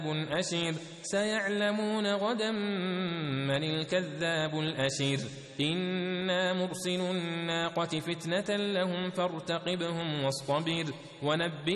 أشير سيعلمون غدا من الكذاب الأشير إنا مرسل الناقة فتنة لهم فارتقبهم واصطبر ونبئ